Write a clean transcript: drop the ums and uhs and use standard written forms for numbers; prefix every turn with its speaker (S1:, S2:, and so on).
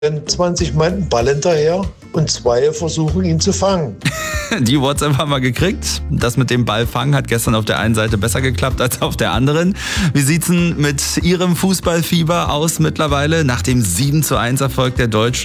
S1: 20 meinen einen Ball hinterher und 2 versuchen, ihn zu fangen.
S2: Die WhatsApp haben wir gekriegt. Das mit dem Ballfangen hat gestern auf der einen Seite besser geklappt als auf der anderen. Wie sieht's denn mit Ihrem Fußballfieber aus mittlerweile nach dem 7:1 Erfolg der Deutschen?